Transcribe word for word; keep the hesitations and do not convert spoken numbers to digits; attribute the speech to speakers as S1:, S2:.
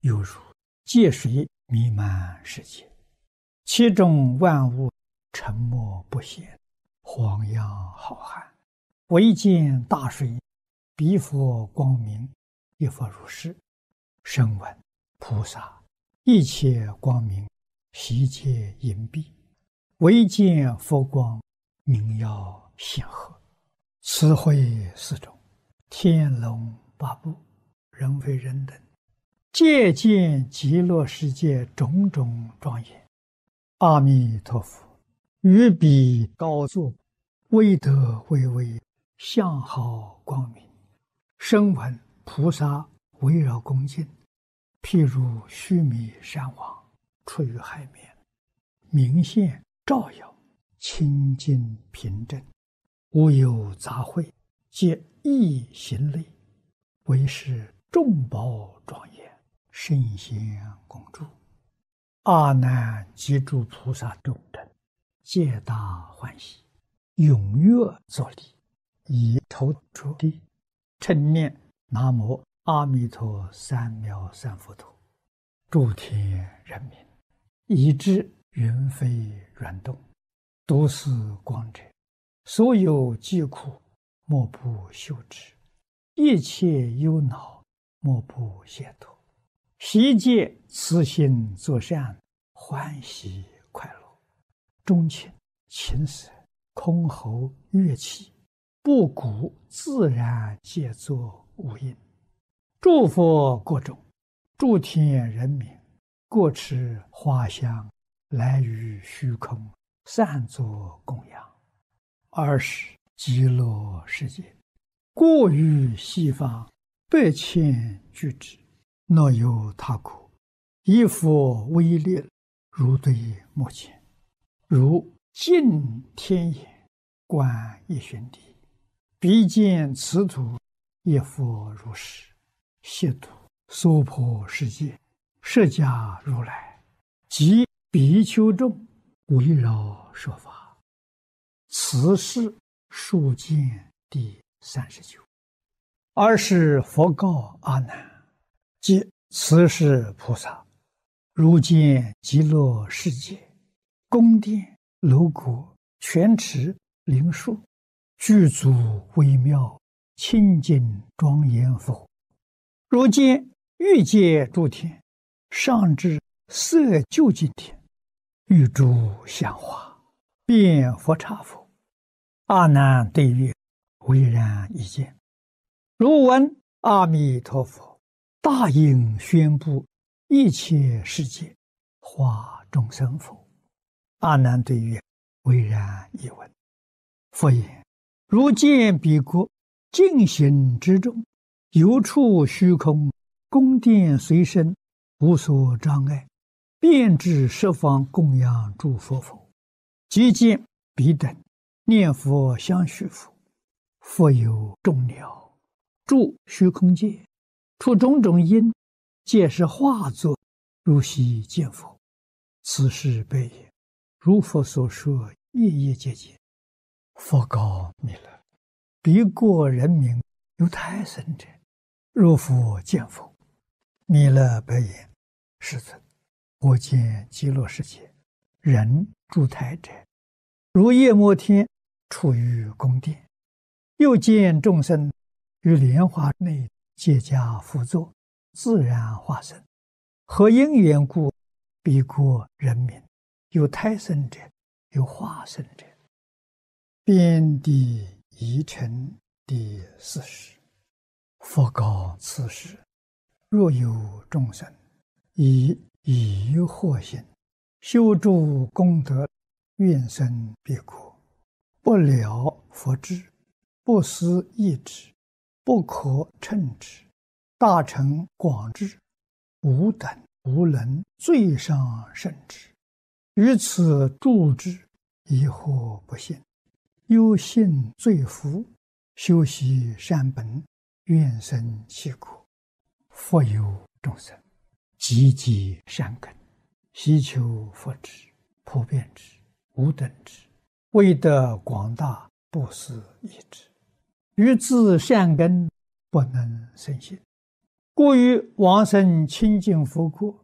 S1: 犹如界水弥漫世界，其中万物沉默不显，荒洋浩瀚。唯见大水，彼佛光明，亦复如是。声闻菩萨，一切光明，悉皆隐蔽，唯见佛光，明耀显赫。此会四种，天龙八部，人非人等，皆见极乐世界种种庄严。阿弥陀佛于彼高坐，威德巍巍，相好光明。声闻菩萨围绕恭敬，譬如须弥山王出于海面，明现照耀，清净平正，无有杂秽，皆一行类，为是众宝庄严，圣贤共住。阿难及诸菩萨众等，皆大欢喜，踊跃作礼，以头着地，称念南无阿弥陀三藐三菩提。诸天人民，以知云飞软动，都是光者，所有疾苦，莫不休止；一切忧恼，莫不解脱。悉皆慈心作善，欢喜快乐。钟磬、琴瑟、箜篌、乐器，不鼓自然皆作无音。诸佛国中，诸天人民，各持花香，来于虚空，散作供养。二是极乐世界，过于西方，百千俱胝，若有他国，以佛威力，如对目前，如镜天眼，观一旬地，彼见此土，亦复如是。悉土娑婆世界，释迦如来及比丘众，围绕说法。此是数见第三十九。二是佛告阿难，即此是菩萨，如见极乐世界，宫殿楼阁、泉池、灵树，具足微妙，清净庄严否？如见欲界诸天，上至色究竟天，欲诸香花，遍佛刹否？阿难对曰：唯然一见。如闻阿弥陀佛大应宣布一切世界，化众生否？阿难对曰：唯然一闻。佛言：如见彼国净行之中，有处虚空，宫殿随身，无所障碍，遍至十方供养诸佛否？即见彼等念佛相续佛，佛有众鸟住虚空界，出种种因，皆是化作，如悉见佛。此是悲也。如佛所说，夜夜皆见。佛告弥勒：彼国人民有胎生者，若复见否？弥勒白言：世尊，我见极乐世界人住胎者，如夜摩天处于宫殿，又见众生于莲花内结跏趺坐，自然化身。何因缘故？彼国人民有胎生者，有化身者。遍地疑尘第四十。佛告此时：若有众生以疑惑心，修诸功德，愿生彼国，不了佛智，不思议之，不可称之，大乘广智，无等无能，最上甚至。于此住之，疑惑不信，忧信罪福，修习善本，愿生其国。佛有众生，积极善根，希求佛智，普遍之，无等之，为得广大，不思议之。于自善根不能生信， 故于往生清净佛国，